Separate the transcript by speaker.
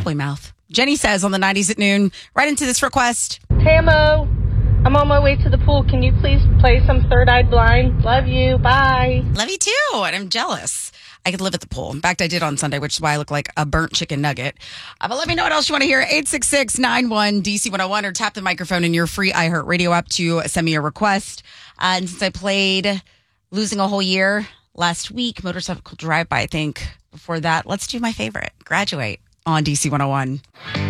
Speaker 1: cowboy mouth. Jenny says on the 90s at noon, right into this request.
Speaker 2: Hey, Mo. I'm on my way to the pool. Can you please play some Third Eye Blind? Love you. Bye.
Speaker 1: Love you too. And I'm jealous. I could live at the pool. In fact, I did on Sunday, which is why I look like a burnt chicken nugget. But let me know what else you want to hear. 866-91-DC101 or tap the microphone in your free iHeartRadio app to send me a request. And since I played Losing a Whole Year last week, Motorcycle Drive-By, I think, before that, let's do my favorite, Graduate on DC101.